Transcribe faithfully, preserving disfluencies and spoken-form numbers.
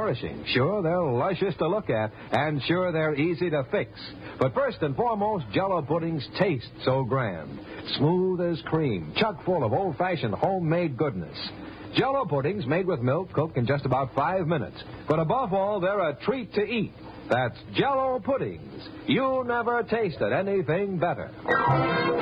nourishing. Sure, they're luscious to look at, and sure, they're easy to fix. But first and foremost, Jell-O puddings taste so grand. Smooth as cream, chock full of old-fashioned homemade goodness. Jell-O puddings made with milk cook in just about five minutes. But above all, they're a treat to eat. That's Jell-O puddings. You never tasted anything better.